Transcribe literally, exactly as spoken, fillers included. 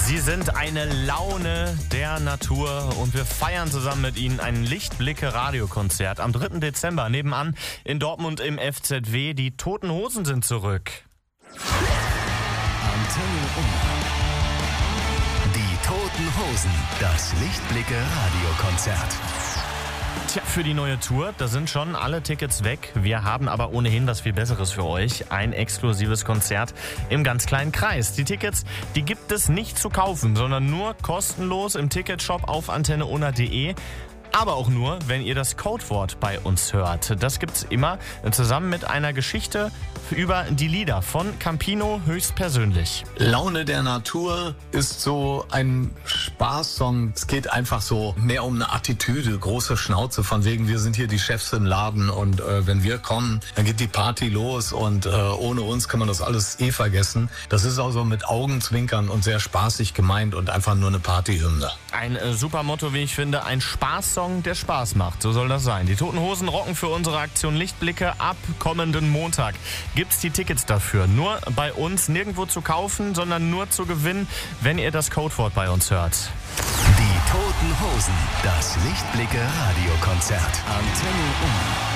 Sie sind eine Laune der Natur und wir feiern zusammen mit Ihnen ein Lichtblicke-Radiokonzert am dritten Dezember. Nebenan in Dortmund im F Z W. Die Toten Hosen sind zurück. Antenne Unna. Die Toten Hosen. Das Lichtblicke-Radiokonzert. Tja, für die neue Tour, da sind schon alle Tickets weg. Wir haben aber ohnehin was viel Besseres für euch. Ein exklusives Konzert im ganz kleinen Kreis. Die Tickets, die gibt es nicht zu kaufen, sondern nur kostenlos im Ticketshop auf antenne unna punkt de. Aber auch nur, wenn ihr das Codewort bei uns hört. Das gibt's immer zusammen mit einer Geschichte über die Lieder von Campino höchstpersönlich. Laune der Natur ist so ein Spaßsong. Es geht einfach so mehr um eine Attitüde, große Schnauze, von wegen wir sind hier die Chefs im Laden und äh, wenn wir kommen, dann geht die Party los und äh, ohne uns kann man das alles eh vergessen. Das ist auch so mit Augenzwinkern und sehr spaßig gemeint und einfach nur eine Partyhymne. Ein äh, super Motto, wie ich finde, ein Spaßsong, der Spaß macht. So soll das sein. Die Toten Hosen rocken für unsere Aktion Lichtblicke ab kommenden Montag. Gibt's die Tickets dafür? Nur bei uns, nirgendwo zu kaufen, sondern nur zu gewinnen, wenn ihr das Codewort bei uns hört. Die Toten Hosen. Das Lichtblicke-Radiokonzert. Antenne Unna.